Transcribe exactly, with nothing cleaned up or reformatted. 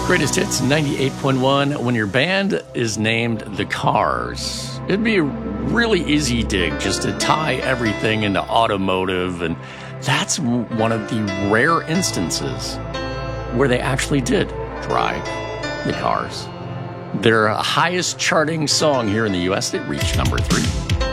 Greatest Hits ninety-eight point one. When your band is named The Cars, it'd be a really easy dig just to tie everything into automotive, and that's one of the rare instances where they actually did drive the cars. Their highest charting song here in the U S, it reached number three.